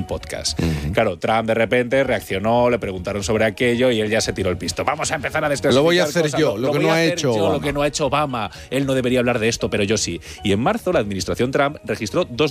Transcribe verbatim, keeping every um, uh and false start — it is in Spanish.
podcast. Uh-huh. Claro, Trump de repente reaccionó, le preguntaron sobre aquello y él ya se tiró el pisto. Vamos a empezar a desclasificar Lo voy a hacer cosas, yo, lo, lo, lo que voy no a ha hacer hecho yo, Obama. lo que no ha hecho Obama. Él no debería hablar de esto, pero yo sí. Y en marzo la administración Trump registró dos